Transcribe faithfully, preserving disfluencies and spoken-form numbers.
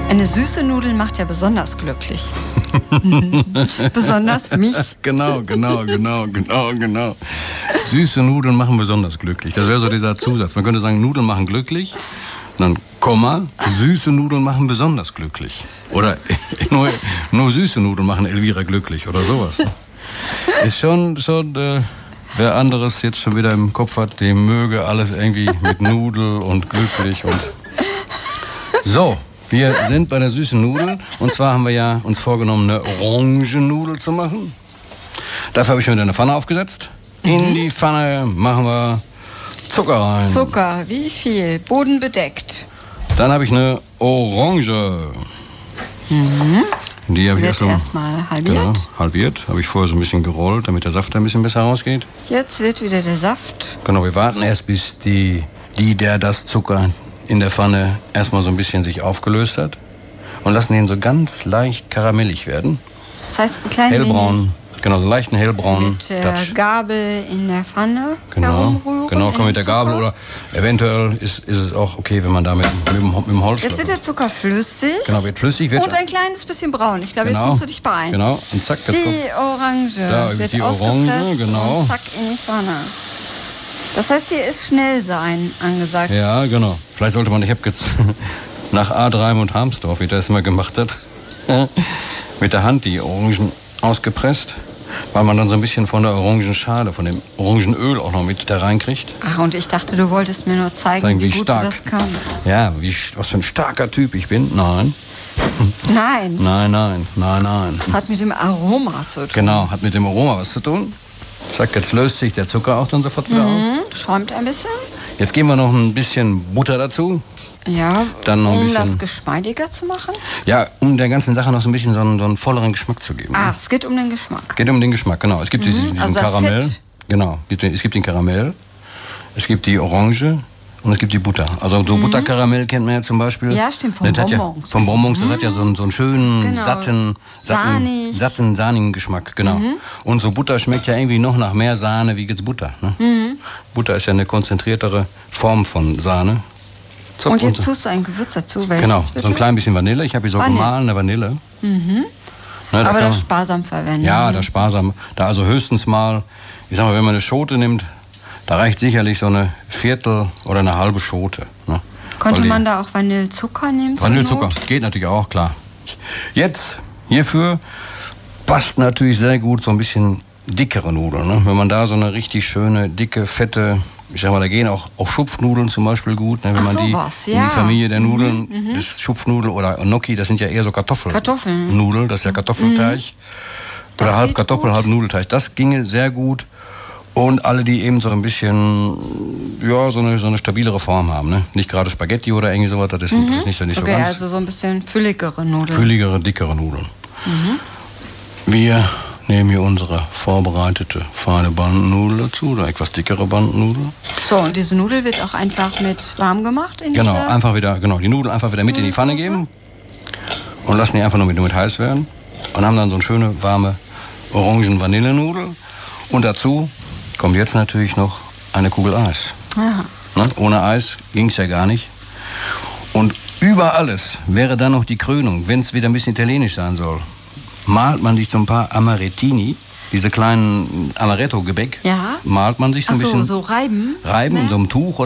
Eine süße Nudel macht ja besonders glücklich. Besonders mich. Genau, genau, genau, genau, genau. Süße Nudeln machen besonders glücklich. Das wäre so dieser Zusatz. Man könnte sagen, Nudeln machen glücklich. Dann Komma, süße Nudeln machen besonders glücklich. Oder nur, nur süße Nudeln machen Elvira glücklich oder sowas. Ist schon, schon äh, wer anderes jetzt schon wieder im Kopf hat, dem möge alles irgendwie mit Nudel und glücklich und... So, wir sind bei der süßen Nudel. Und zwar haben wir ja uns vorgenommen, eine Orangennudel zu machen. Dafür habe ich schon wieder eine Pfanne aufgesetzt. In die Pfanne machen wir Zucker rein. Zucker, wie viel? Boden bedeckt. Dann habe ich eine Orange. Mhm. Die habe ich erst erstmal halbiert. Ja, halbiert. Habe ich vorher so ein bisschen gerollt, damit der Saft ein bisschen besser rausgeht. Jetzt wird wieder der Saft. Genau, wir warten erst, bis die, die der das Zucker in der Pfanne erstmal so ein bisschen sich aufgelöst hat. Und lassen den so ganz leicht karamellig werden. Das heißt, ein klein hellbraun. wenig. Genau, so einen leichten hellbraunen Mit der Touch. Gabel in der Pfanne Genau, herumrühren. genau, komm mit der Gabel Zucker. oder eventuell ist, ist es auch okay, wenn man damit mit, dem- mit dem Holz. Jetzt wird der Zucker flüssig. Genau, wird flüssig. Wird Und ein kleines bisschen braun. Ich glaube, Genau, jetzt musst du dich beeilen. genau, und zack, jetzt kommt- Die Orange Da wird die Orange, ausgepresst genau. und zack in die Pfanne. Das heißt, hier ist schnell sein angesagt. Ja, genau. Vielleicht sollte man, ich habe jetzt nach Adreim und Harmsdorf, wie der es immer gemacht hat, mit der Hand die Orangen ausgepresst, weil man dann so ein bisschen von der Orangenschale, von dem Orangenöl auch noch mit da reinkriegt. Ach, und ich dachte, du wolltest mir nur zeigen, Zeigen, wie, wie gut stark. du das kannst. Ja, wie, was für ein starker Typ ich bin. Nein, Nein, nein, nein, nein, nein. das hat mit dem Aroma zu tun. Genau, hat mit dem Aroma was zu tun. Zack, jetzt löst sich der Zucker auch dann sofort wieder auf. Mhm, schäumt ein bisschen. Jetzt geben wir noch ein bisschen Butter dazu. Ja, Dann noch ein um bisschen- das geschmeidiger zu machen. Ja, um der ganzen Sache noch so ein bisschen so einen, so einen volleren Geschmack zu geben. Ach, es geht um den Geschmack. Geht um den Geschmack, genau. Es gibt diesen, diesen also das Karamell. Fett. Genau, es gibt den Karamell, es gibt die Orange und es gibt die Butter. Also so Butterkaramell kennt man ja zum Beispiel. Ja, stimmt, von Das hat ja, Bonbons. von Bonbons, das hat ja so einen, so einen schönen, Genau. satten, satten, Sahnig. satten, sahnigen Geschmack, genau. Und so Butter schmeckt ja irgendwie noch nach mehr Sahne wie jetzt Butter. Ne? Butter ist ja eine konzentriertere Form von Sahne. Zopf Und jetzt so- tust du ein Gewürz dazu. Welches Genau, bitte? so ein klein bisschen Vanille. Ich habe hier so Vanille. gemahlene Vanille. Ne, da Aber kann das man- sparsam verwenden. Ja, das sparsam. Da also höchstens mal, ich sag mal, wenn man eine Schote nimmt, da reicht sicherlich so eine Viertel oder eine halbe Schote. Ne? Konnte Weil die- man da auch Vanillezucker nehmen? zur Vanillezucker, Not? geht natürlich auch, klar. Jetzt, hierfür passt natürlich sehr gut so ein bisschen dickere Nudeln. Ne? Wenn man da so eine richtig schöne, dicke, fette, ich sag mal, da gehen auch, auch Schupfnudeln zum Beispiel gut. Ne? Wenn Ach, man die sowas, in ja. die Familie der Nudeln, das Schupfnudel oder Gnocchi, das sind ja eher so Kartoffel. Kartoffeln. Nudeln, das ist ja Kartoffelteig. Das Oder halb geht Kartoffel, gut. halb Nudelteig. Das ginge sehr gut. Und alle, die eben so ein bisschen, ja, so eine, so eine stabilere Form haben. Ne? Nicht gerade Spaghetti oder irgendwie sowas, das ist, das ist nicht so, nicht Okay, so ganz. also so ein bisschen fülligere Nudeln. Fülligere, dickere Nudeln. Wir nehmen hier unsere vorbereitete feine Bandnudel dazu, oder etwas dickere Bandnudel. So, und diese Nudel wird auch einfach mit warm gemacht in Genau, dieser... einfach wieder, genau, die Nudeln einfach wieder mit in die Pfanne Nudelsoße? geben und lassen die einfach nur mit, nur mit heiß werden und haben dann so eine schöne, warme Orangen-Vanillenudel. Und dazu kommt jetzt natürlich noch eine Kugel Eis. Aha. Ne? Ohne Eis ging es ja gar nicht. Und über alles wäre dann noch die Krönung, wenn es wieder ein bisschen italienisch sein soll. Malt man sich so ein paar Amarettini, diese kleinen Amaretto-Gebäck, Ja. malt man sich so Ach ein so, bisschen so reiben? reiben in Ne? so einem Tuch